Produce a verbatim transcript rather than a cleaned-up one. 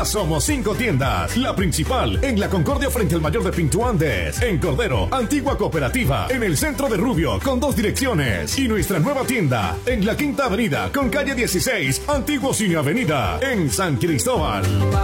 Ya somos cinco tiendas. La principal en la Concordia frente al Mayor de Pinto Andes. En Cordero, Antigua Cooperativa. En el centro de Rubio, con dos direcciones. Y nuestra nueva tienda en la Quinta Avenida, con calle dieciséis, Antiguo Cine Avenida. En San Cristóbal.